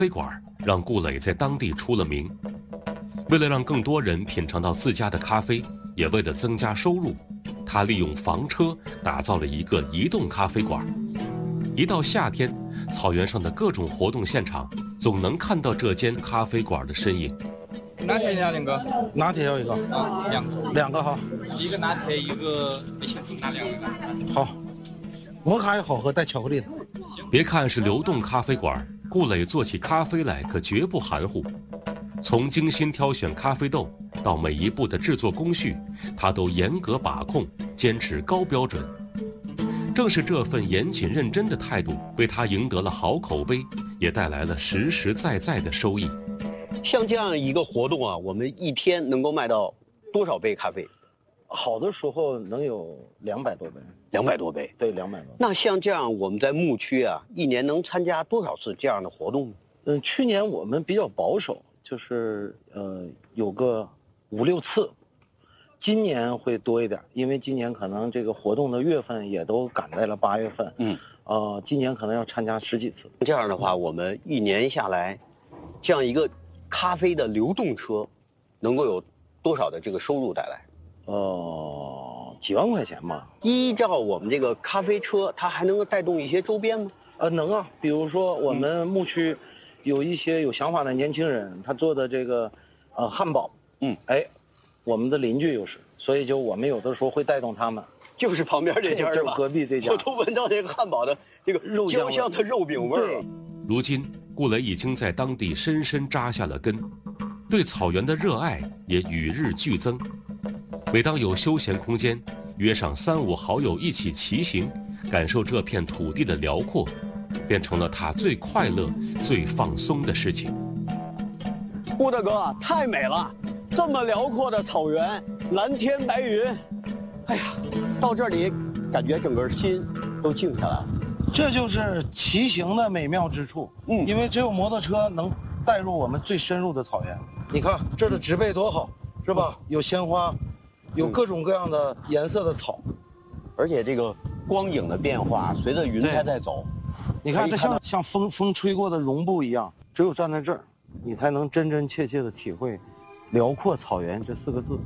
啡馆让顾磊在当地出了名。为了让更多人品尝到自家的咖啡，也为了增加收入，他利用房车打造了一个移动咖啡馆。一到夏天，草原上的各种活动现场总能看到这间咖啡馆的身影。 拿铁要两个， 拿铁要一个，两个哈， 一个拿铁，一个行，拿两个。 好，摩卡也好喝，带巧克力的。 别看是流动咖啡馆，顾磊做起咖啡来可绝不含糊。从精心挑选咖啡豆到每一步的制作工序，他都严格把控，坚持高标准。正是这份严谨认真的态度，为他赢得了好口碑，也带来了实实在在的收益。 像这样一个活动啊，我们一天能够卖到多少杯咖啡？ 好的时候能有200多杯 ，200多杯。 对，200多。 那像这样，我们在牧区啊，一年能参加多少次这样的活动呢？ 去年我们比较保守，就是有个5、6次。今年会多一点，因为今年可能这个活动的月份也都赶在了8月份。今年可能要参加10几次。 这样的话，我们一年下来，这样一个咖啡的流动车，能够有多少的这个收入带来？ 几万块钱吧。 依照我们这个咖啡车，它还能够带动一些周边吗？ 能啊，比如说我们牧区有一些有想法的年轻人，他做的这个汉堡，我们的邻居又是，所以就我们有的时候会带动他们。 就是旁边这家是吧？ 隔壁这家， 我都闻到这个汉堡的这个焦香的肉饼味儿了。 如今，顾磊已经在当地深深扎下了根，对草原的热爱也与日俱增。每当有休闲空间，约上3、5好友一起骑行，感受这片土地的辽阔，变成了他最快乐、最放松的事情。 顾大哥，太美了！这么辽阔的草原，蓝天白云，哎呀，到这里感觉整个心都静下来了。 这就是骑行的美妙之处。因为只有摩托车能带入我们最深入的草原。你看这儿的植被多好，是吧？有鲜花，有各种各样的颜色的草， 而且这个光影的变化，随着云彩在走， 你看这像风吹过的绒布一样。只有站在这儿，你才能真真切切的体会“辽阔草原”这4个字。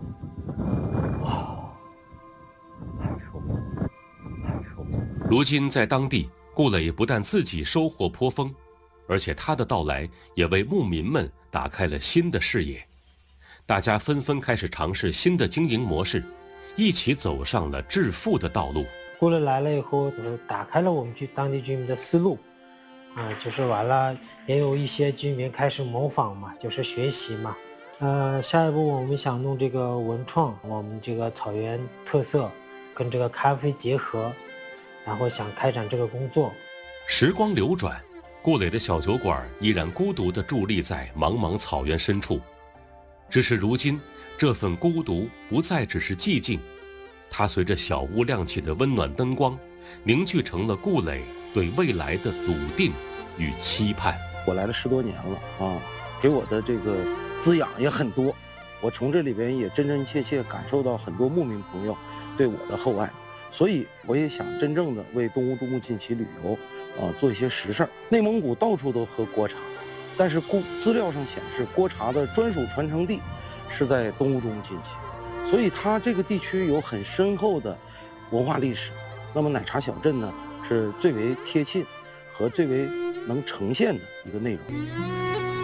如今在当地，顾磊不但自己收获颇丰，而且他的到来也为牧民们打开了新的视野。大家纷纷开始尝试新的经营模式，一起走上了致富的道路。 顾磊来了以后，打开了我们当地居民的思路，就是完了，也有一些居民开始模仿嘛，就是学习嘛。下一步我们想弄这个文创，我们这个草原特色跟这个咖啡结合，然后想开展这个工作。 时光流转，顾磊的小酒馆依然孤独地伫立在茫茫草原深处。只是如今，这份孤独不再只是寂静，它随着小屋亮起的温暖灯光，凝聚成了顾磊对未来的笃定与期盼。 我来了10多年了啊，给我的这个滋养也很多。我从这里边也真真切切感受到很多牧民朋友对我的厚爱，所以我也想真正的为东乌珠穆沁旗旅游做一些实事儿。内蒙古到处都喝锅茶，但是资料上显示锅茶的专属传承地是在东乌珠穆沁旗，所以它这个地区有很深厚的文化历史。那么奶茶小镇呢，是最为贴近和最为能呈现的一个内容。